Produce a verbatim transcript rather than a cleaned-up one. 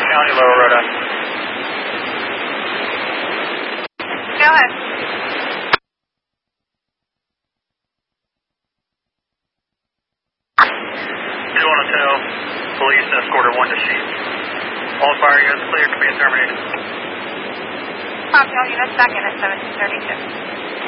County, Lower Rhoda. Go ahead. two one zero, police escorted one to sheet. All fire units clear, command terminated. Cocktail units back in at seventeen thirty-two.